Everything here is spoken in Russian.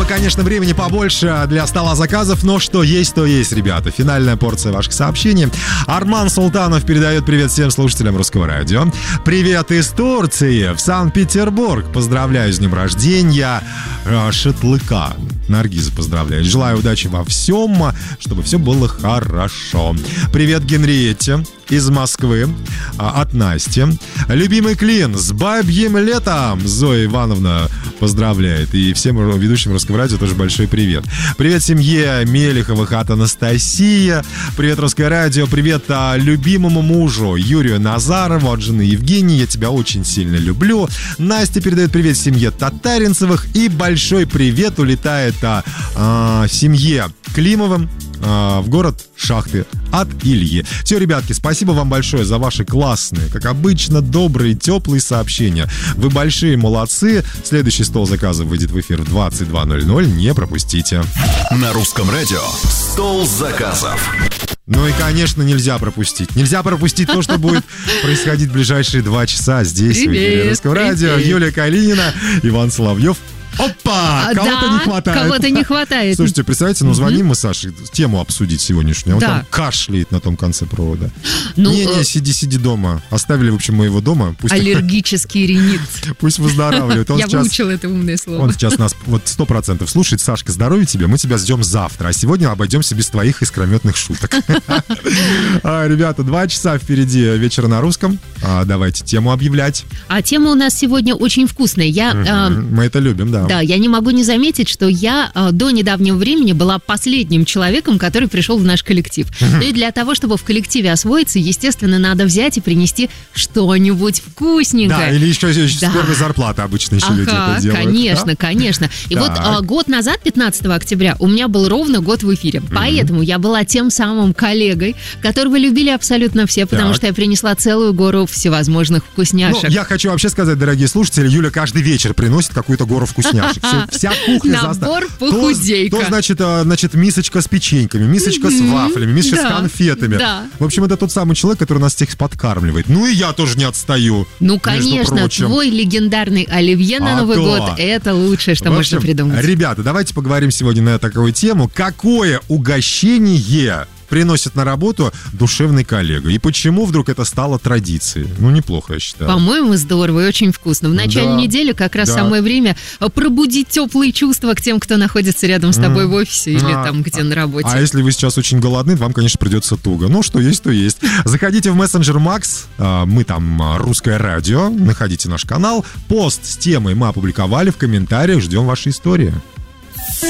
конечно, времени побольше для стола заказов, но что есть, то есть, ребята. Финальная порция ваших сообщений. Арман Султанов передает привет всем слушателям Русского радио. Привет из Турции, в Санкт-Петербург. Поздравляю с днем рождения шатлыка. Наргиза поздравляю. Желаю удачи во всем, чтобы все было хорошо. Привет Генриетте из Москвы от Насти. Любимый Клин с бабьим летом. Зоя Ивановна поздравляет. И всем ведущим Русского радио тоже большой привет. Привет семье Мелиховых от Анастасии. Привет Русское радио. Привет любимому мужу Юрию Назарову от жены Евгении. Я тебя очень сильно люблю. Настя передает привет семье Татаринцевых. И большой привет улетает семье Климовым в город Шахты от Ильи. Все, ребятки, спасибо вам большое за ваши классные, как обычно, добрые, теплые сообщения. Вы большие молодцы. Следующий стол заказов выйдет в эфир в 22:00. Не пропустите. На Русском радио стол заказов. Ну и, конечно, нельзя пропустить. Нельзя пропустить то, что будет происходить в ближайшие 2 часа здесь, в эфире Русского радио. Юлия Калинина, Иван Соловьев. Опа! Кого-то не хватает. Кого-то не хватает. Слушайте, представляете, звоним мы Саше тему обсудить сегодняшнюю. Он да. там кашляет на том конце провода. Не, сиди дома. Оставили, в общем, мы его дома. Пусть аллергический ринит. Пусть выздоравливает. Я выучила это умное слово. Он сейчас нас 100% слушает. Сашка, здоровья тебе. Мы тебя ждем завтра. А сегодня обойдемся без твоих искрометных шуток. Ребята, 2 часа впереди вечера на русском. Давайте тему объявлять. А тема у нас сегодня очень вкусная. Мы это любим, да. Да, я не могу не заметить, что я до недавнего времени была последним человеком, который пришел в наш коллектив. И для того, чтобы в коллективе освоиться, естественно, надо взять и принести что-нибудь вкусненькое. Да, или еще с первой зарплаты обычно еще люди это делают. Конечно. И вот год назад, 15 октября, у меня был ровно год в эфире. Поэтому я была тем самым коллегой, которого любили абсолютно все, потому что я принесла целую гору всевозможных вкусняшек. Ну, я хочу вообще сказать, дорогие слушатели, Юля каждый вечер приносит какую-то гору вкусняшек. Вся кухня набор похудейка. То, значит, мисочка с печеньками, мисочка с вафлями, мисочка с конфетами. Да. В общем, это тот самый человек, который нас всех подкармливает. Ну и я тоже не отстаю. Ну, конечно, твой легендарный оливье на Новый год — это лучшее, что можно придумать. Ребята, давайте поговорим сегодня на такую тему. Какое угощение приносит на работу душевный коллега? И почему вдруг это стало традицией? Ну, неплохо, я считаю. По-моему, здорово и очень вкусно. В начале недели как раз самое время пробудить теплые чувства к тем, кто находится рядом с тобой в офисе или там, где на работе. А если вы сейчас очень голодны, вам, конечно, придется туго. Ну, что есть, то есть. Заходите в мессенджер Макс, мы там Русское радио, находите наш канал. Пост с темой мы опубликовали в комментариях, ждем ваши истории.